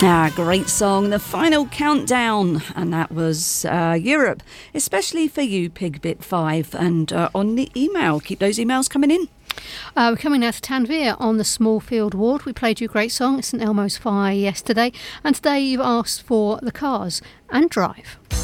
Great song, The Final Countdown, and that was Europe, especially for you, Pigbit5, and on the email. Keep those emails coming in. We're coming out to Tanvir on the Smallfield Ward. We played you a great song at St Elmo's Fire yesterday, and today you've asked for The Cars and Drive.